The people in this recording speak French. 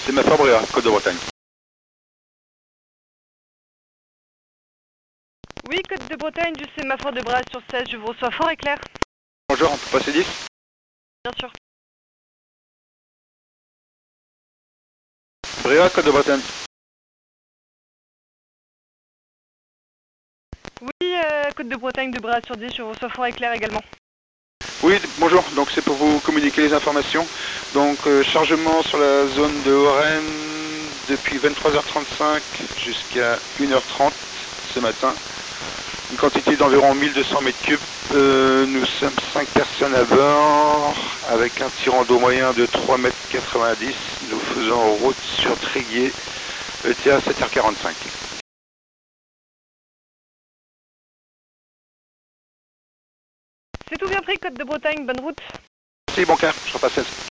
Sémaphore Bréa, Côte de Bretagne. Oui, Côte de Bretagne, du sémaphore de Bréa sur 16, je vous reçois fort et clair. Bonjour, on peut passer 10? Bien sûr. Bréa, Côte de Bretagne. Oui, Côte de Bretagne de Bréa sur 10, je vous reçois fort et clair également. Oui, bonjour, donc c'est pour vous communiquer les informations. Donc chargement sur la zone de Oren depuis 23h35 jusqu'à 1h30 ce matin. Une quantité d'environ 1200 mètres cubes. Nous sommes 5 personnes à bord avec un tirant d'eau moyen de 3,90 m. Nous faisons route sur Tréguier, ETA 7h45. C'est tout bien pris, Côte de Bretagne, bonne route. Merci, bon cas, je repasse 16.